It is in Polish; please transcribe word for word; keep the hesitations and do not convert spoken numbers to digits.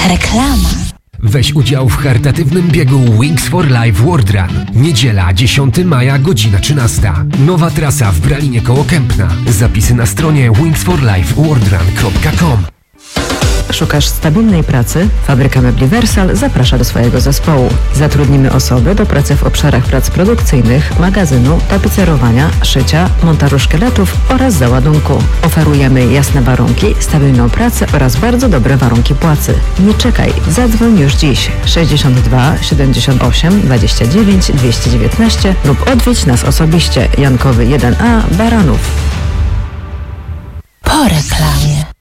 Reklama. Weź udział w charytatywnym biegu Wings for Life World Run. Niedziela, dziesiątego maja, godzina trzynasta. Nowa trasa w Bralinie koło Kępna. Zapisy na stronie wings for life world run kropka com. Szukasz stabilnej pracy? Fabryka Mebli Wersal zaprasza do swojego zespołu. Zatrudnimy osoby do pracy w obszarach prac produkcyjnych, magazynu, tapicerowania, szycia, montażu szkieletów oraz załadunku. Oferujemy jasne warunki, stabilną pracę oraz bardzo dobre warunki płacy. Nie czekaj, zadzwoń już dziś sześćdziesiąt dwa siedemdziesiąt osiem dwadzieścia dziewięć dwieście dziewiętnaście lub odwiedź nas osobiście. Jankowy jeden A, Baranów. Po reklamie.